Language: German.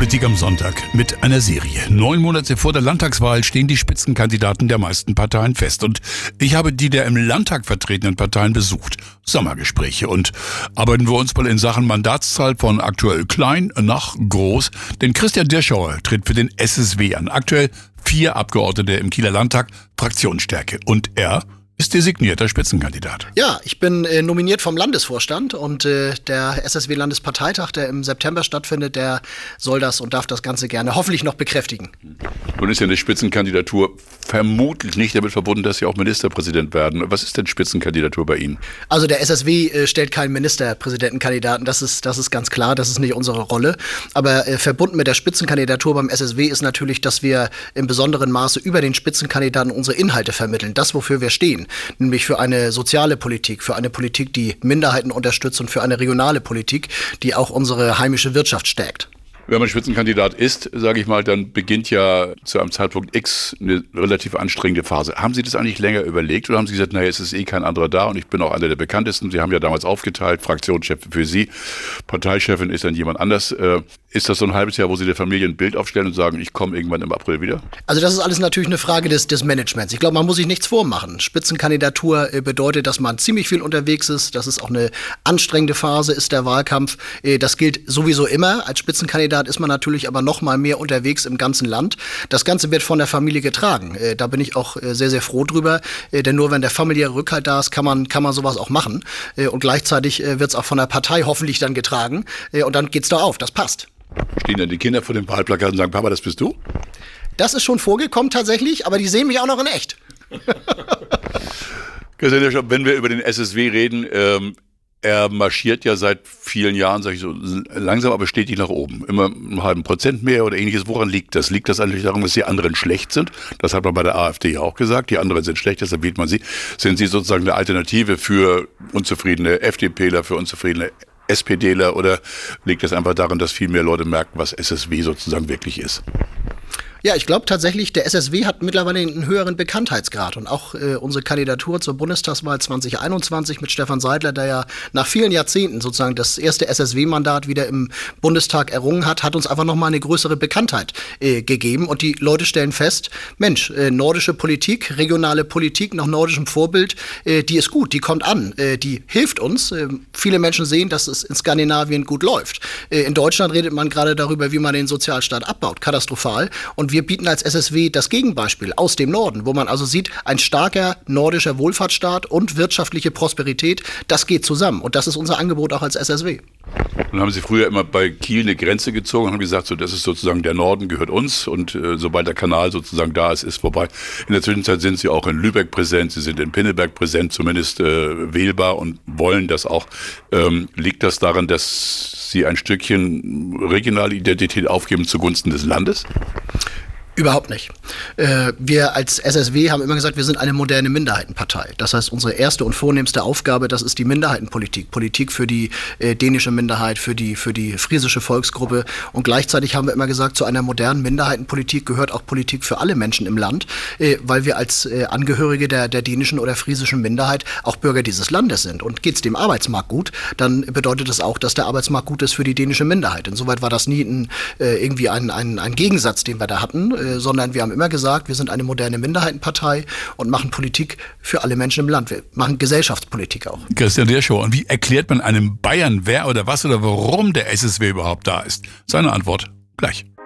Politik am Sonntag mit einer Serie. 9 Monate vor der Landtagswahl stehen die Spitzenkandidaten der meisten Parteien fest. Und ich habe die der im Landtag vertretenen Parteien besucht. Sommergespräche. Und arbeiten wir uns mal in Sachen Mandatszahl von aktuell klein nach groß. Denn Christian Dirschauer tritt für den SSW an. Aktuell 4 Abgeordnete im Kieler Landtag, Fraktionsstärke. Und er ist designierter Spitzenkandidat. Ja, ich bin nominiert vom Landesvorstand und der SSW-Landesparteitag, der im September stattfindet, der soll das und darf das Ganze gerne hoffentlich noch bekräftigen. Nun ist ja eine Spitzenkandidatur vermutlich nicht damit verbunden, dass Sie auch Ministerpräsident werden. Was ist denn Spitzenkandidatur bei Ihnen? Also der SSW stellt keinen Ministerpräsidentenkandidaten, das ist ganz klar, das ist nicht unsere Rolle. Aber verbunden mit der Spitzenkandidatur beim SSW ist natürlich, dass wir im besonderen Maße über den Spitzenkandidaten unsere Inhalte vermitteln, das, wofür wir stehen. Nämlich für eine soziale Politik, für eine Politik, die Minderheiten unterstützt und für eine regionale Politik, die auch unsere heimische Wirtschaft stärkt. Wenn man Spitzenkandidat ist, sage ich mal, dann beginnt ja zu einem Zeitpunkt X eine relativ anstrengende Phase. Haben Sie das eigentlich länger überlegt oder haben Sie gesagt, naja, es ist eh kein anderer da und ich bin auch einer der bekanntesten? Sie haben ja damals aufgeteilt, Fraktionschef für Sie, Parteichefin ist dann jemand anders. Ist das so ein halbes Jahr, wo Sie der Familie ein Bild aufstellen und sagen, ich komme irgendwann im April wieder? Also das ist alles natürlich eine Frage des Managements. Ich glaube, man muss sich nichts vormachen. Spitzenkandidatur bedeutet, dass man ziemlich viel unterwegs ist. Das ist auch eine anstrengende Phase, ist der Wahlkampf. Das gilt sowieso immer. Als Spitzenkandidat ist man natürlich aber noch mal mehr unterwegs im ganzen Land. Das Ganze wird von der Familie getragen. Da bin ich auch sehr, sehr froh drüber. Denn nur wenn der familiäre Rückhalt da ist, kann man sowas auch machen. Und gleichzeitig wird es auch von der Partei hoffentlich dann getragen. Und dann geht's doch auf. Das passt. Stehen dann die Kinder vor dem Wahlplakat und sagen, Papa, das bist du? Das ist schon vorgekommen tatsächlich, aber die sehen mich auch noch in echt. Wenn wir über den SSW reden, er marschiert ja seit vielen Jahren, sage ich so, langsam aber stetig nach oben. Immer einen halben Prozent mehr oder ähnliches. Woran liegt das? Liegt das eigentlich daran, dass die anderen schlecht sind? Das hat man bei der AfD ja auch gesagt. Die anderen sind schlecht, deshalb wählt man sie. Sind sie sozusagen eine Alternative für unzufriedene FDPler, für unzufriedene SPDler oder liegt das einfach daran, dass viel mehr Leute merken, was SSW sozusagen wirklich ist? Ja, ich glaube tatsächlich, der SSW hat mittlerweile einen höheren Bekanntheitsgrad und auch unsere Kandidatur zur Bundestagswahl 2021 mit Stefan Seidler, der ja nach vielen Jahrzehnten sozusagen das erste SSW-Mandat wieder im Bundestag errungen hat uns einfach nochmal eine größere Bekanntheit gegeben und die Leute stellen fest, Mensch, nordische Politik, regionale Politik nach nordischem Vorbild, die ist gut, die kommt an, die hilft uns. Viele Menschen sehen, dass es in Skandinavien gut läuft. In Deutschland redet man gerade darüber, wie man den Sozialstaat abbaut, katastrophal. Und wir bieten als SSW das Gegenbeispiel aus dem Norden, wo man also sieht, ein starker nordischer Wohlfahrtsstaat und wirtschaftliche Prosperität, das geht zusammen. Und das ist unser Angebot auch als SSW. Nun haben Sie früher immer bei Kiel eine Grenze gezogen und haben gesagt, so, das ist sozusagen der Norden gehört uns und sobald der Kanal sozusagen da ist, ist vorbei. In der Zwischenzeit sind Sie auch in Lübeck präsent, Sie sind in Pinneberg präsent, zumindest wählbar und wollen das auch. Liegt das daran, dass Sie ein Stückchen regionale Identität aufgeben zugunsten des Landes? Überhaupt nicht. Wir als SSW haben immer gesagt, wir sind eine moderne Minderheitenpartei. Das heißt, unsere erste und vornehmste Aufgabe, das ist die Minderheitenpolitik. Politik für die dänische Minderheit, für die friesische Volksgruppe. Und gleichzeitig haben wir immer gesagt, zu einer modernen Minderheitenpolitik gehört auch Politik für alle Menschen im Land, weil wir als Angehörige der dänischen oder friesischen Minderheit auch Bürger dieses Landes sind. Und geht es dem Arbeitsmarkt gut, dann bedeutet das auch, dass der Arbeitsmarkt gut ist für die dänische Minderheit. Insoweit war das nie irgendwie ein Gegensatz, den wir da hatten, sondern wir haben immer gesagt, wir sind eine moderne Minderheitenpartei und machen Politik für alle Menschen im Land. Wir machen Gesellschaftspolitik auch. Christian Dirschauer, und wie erklärt man einem Bayern, wer oder was oder warum der SSW überhaupt da ist? Seine Antwort gleich.